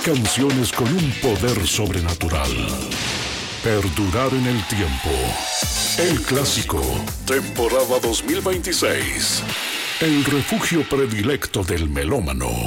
Canciones con un poder sobrenatural. Perdurar en el tiempo. El clásico, temporada 2026. El refugio predilecto del melómano.